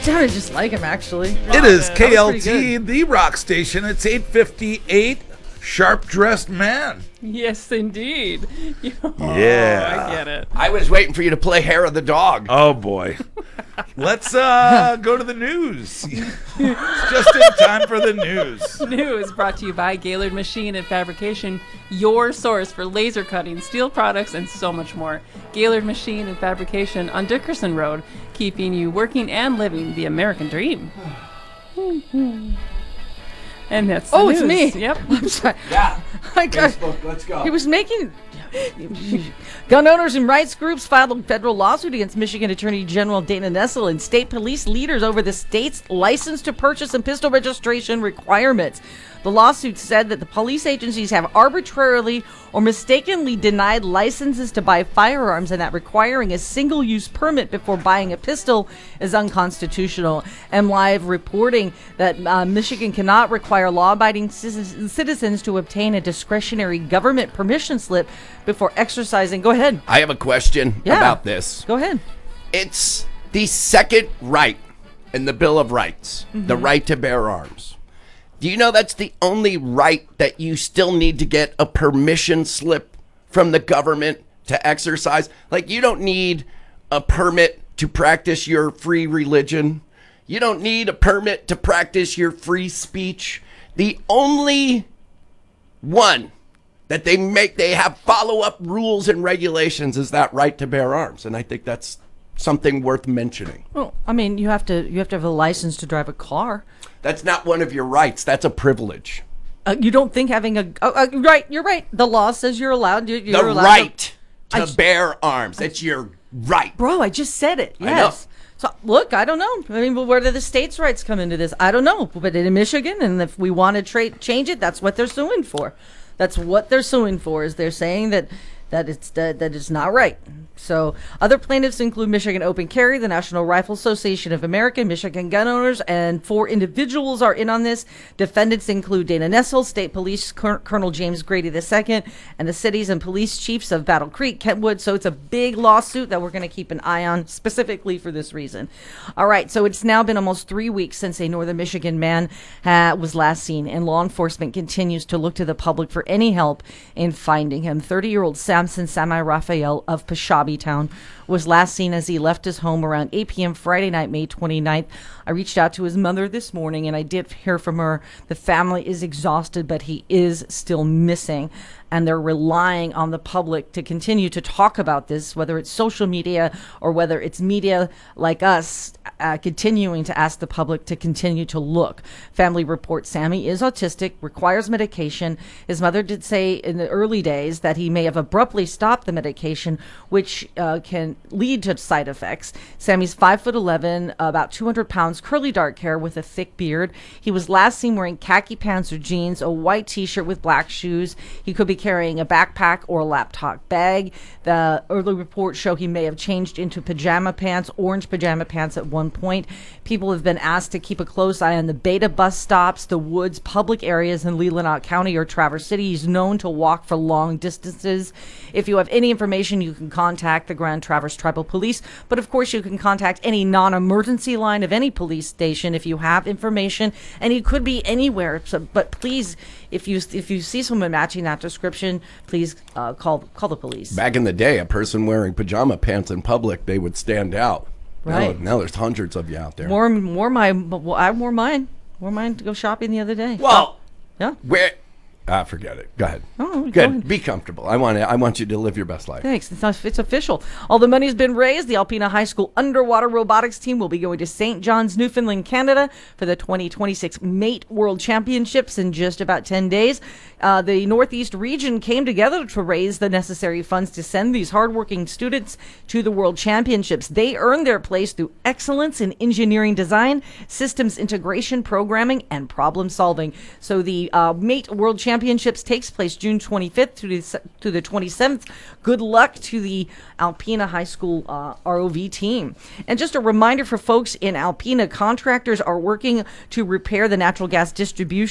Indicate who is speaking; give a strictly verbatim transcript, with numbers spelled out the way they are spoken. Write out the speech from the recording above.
Speaker 1: Sounded just like him, actually.
Speaker 2: It is
Speaker 1: That was
Speaker 2: K L
Speaker 1: pretty
Speaker 2: T,
Speaker 1: good.
Speaker 2: the rock station. It's eight fifty-eight. Sharp-dressed man.
Speaker 3: Yes, indeed. Oh,
Speaker 2: Yeah.
Speaker 3: I get it.
Speaker 4: I was waiting for you to play Hair of the Dog.
Speaker 2: Oh, boy. Let's uh, go to the news. It's just in time for the news.
Speaker 3: News brought to you by Gaylord Machine and Fabrication, your source for laser cutting, steel products, and so much more. Gaylord Machine and Fabrication on Dickerson Road, keeping you working and living the American dream. And that's the
Speaker 1: Oh, it's
Speaker 3: news.
Speaker 1: me.
Speaker 3: Yep.
Speaker 1: I'm sorry.
Speaker 4: Yeah.
Speaker 1: I got,
Speaker 4: Facebook, let's go.
Speaker 1: he was making... Gun owners and rights groups filed a federal lawsuit against Michigan Attorney General Dana Nessel and state police leaders over the state's license to purchase and pistol registration requirements. The lawsuit said that the police agencies have arbitrarily or mistakenly denied licenses to buy firearms and that requiring a single-use permit before buying a pistol is unconstitutional. M Live reporting that uh, Michigan cannot require law-abiding c- citizens to obtain a discretionary government permission slip before exercising. Go ahead.
Speaker 4: I have a question
Speaker 1: Yeah.
Speaker 4: about this.
Speaker 1: Go ahead.
Speaker 4: It's the second right in the Bill of Rights, the right to bear arms. Do you know that's the only right that you still need to get a permission slip from the government to exercise? Like, you don't need a permit to practice your free religion. You don't need a permit to practice your free speech. The only one that they make, they have follow-up rules and regulations is that right to bear arms. And I think that's something worth mentioning.
Speaker 1: Well, I mean, you have to you have to have a license to drive a car.
Speaker 4: That's not one of your rights. That's a privilege.
Speaker 1: Uh, you don't think having a oh, uh, right? You're right. The law says you're allowed. You're, you're
Speaker 4: The
Speaker 1: allowed
Speaker 4: right
Speaker 1: I
Speaker 4: to
Speaker 1: j-
Speaker 4: bear arms. It's your right.
Speaker 1: Bro, I just said it.
Speaker 4: I know.
Speaker 1: Yes. So look, I don't know. I mean, but where do the states' rights come into this? I don't know. But in Michigan, and if we want to tra- change it, that's what they're suing for. That's what they're suing for. Is they're saying that that it's that, that it's not right. So other plaintiffs include Michigan Open Carry, the National Rifle Association of America, Michigan gun owners, and four individuals are in on this. Defendants include Dana Nessel, State Police Col- Colonel James Grady the second, and the cities and police chiefs of Battle Creek, Kentwood. So it's a big lawsuit that we're going to keep an eye on specifically for this reason. All right, so it's now been almost three weeks since a Northern Michigan man uh, was last seen, and law enforcement continues to look to the public for any help in finding him. thirty-year-old Samson Sami Raphael of Peshabi Town was last seen as he left his home around eight p.m. Friday night, May twenty-ninth. I reached out to his mother this morning, and I did hear from her. The family is exhausted, but he is still missing, and they're relying on the public to continue to talk about this, whether it's social media or whether it's media like us uh, continuing to ask the public to continue to look. Family reports Sammy is autistic, requires medication. His mother did say in the early days that he may have abruptly stopped the medication, which uh, can lead to side effects. Sammy's five foot eleven, about two hundred pounds, curly dark hair with a thick beard. He was last seen wearing khaki pants or jeans, a white t-shirt with black shoes. He could be carrying a backpack or a laptop bag. The early reports show he may have changed into pajama pants, orange pajama pants at one point. People have been asked to keep a close eye on the Beta bus stops, the woods, public areas in Leelanau County or Traverse City. He's known to walk for long distances. If you have any information, you can contact the Grand Traverse Tribal Police, but of course you can contact any non-emergency line of any police station if you have information, and he could be anywhere. So, but please, if you if you see someone matching that description, please uh, call call the police.
Speaker 4: Back in the day, a person wearing pajama pants in public, they would stand out.
Speaker 1: Right.
Speaker 4: Now, now there's hundreds of you out there.
Speaker 1: More more my I wore mine. Wore mine to go shopping the other day.
Speaker 4: Well,
Speaker 1: yeah.
Speaker 4: where? Ah, forget it. Go ahead.
Speaker 1: Oh, go
Speaker 4: Good.
Speaker 1: ahead.
Speaker 4: Be comfortable. I want to, I want you to live your best life.
Speaker 1: Thanks. It's, not, it's official. All the money's been raised. The Alpena High School underwater robotics team will be going to Saint John's, Newfoundland, Canada for the twenty twenty-six Mate World Championships in just about ten days. Uh, the Northeast region came together to raise the necessary funds to send these hardworking students to the World Championships. They earned their place through excellence in engineering design, systems integration, programming, and problem solving. So the uh, Mate World Championships takes place June twenty-fifth to the, to the twenty-seventh. Good luck to the Alpena High School uh, R O V team. And just a reminder for folks in Alpena, contractors are working to repair the natural gas distribution